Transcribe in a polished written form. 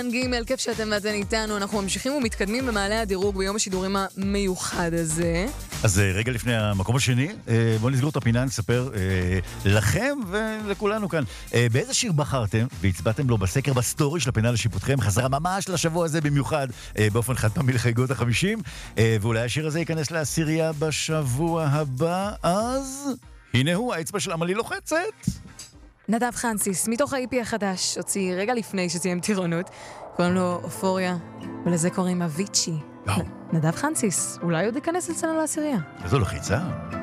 ג' כיף שאתם ואתן איתנו, אנחנו ממשיכים ומתקדמים במעלה הדירוג ביום השידורים המיוחד הזה. אז רגע לפני המקום השני, בואו נסגור את הפינה, נספר לכם ולכולנו כאן. באיזה שיר בחרתם והצבעתם לו בסקר בסטורי של הפינה לשיפוטכם, חזרה ממש לשבוע הזה במיוחד, באופן חד פעמי לחגיגות ה-50, ואולי השיר הזה ייכנס לעשירייה בשבוע הבא, אז הנה הוא, האצבע של עמלי לוחצת. נדב חנסיס, מתוך ה-EP החדש, הוציא רגע לפני שסיים טירונות, קוראים לו אופוריה, ולזה קוראים אביצ'י. נדב חנסיס, אולי עוד ייכנס אצלנו לעשירייה. איזו לחיצה.